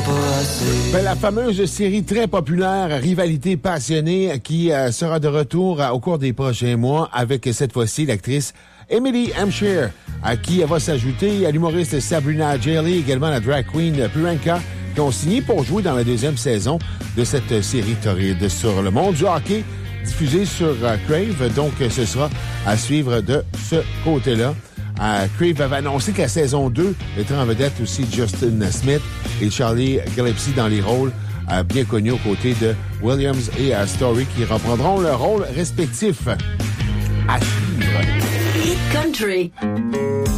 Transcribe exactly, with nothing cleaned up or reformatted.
Ben, la fameuse série très populaire Rivalité passionnée qui euh, sera de retour euh, au cours des prochains mois avec cette fois-ci l'actrice Emily Hampshire, à qui va s'ajouter à l'humoriste Sabrina Jaley, également la drag queen Priyanka, qui ont signé pour jouer dans la deuxième saison de cette série torride sur le monde du hockey, diffusée sur euh, Crave. Donc, ce sera à suivre de ce côté-là. Euh, Crave avait annoncé que la saison deux mettra en vedette aussi Justin Smith et Charlie Gillespie dans les rôles euh, bien connus aux côtés de Williams et euh, Story, qui reprendront leurs rôles respectifs. À suivre. Hit Country.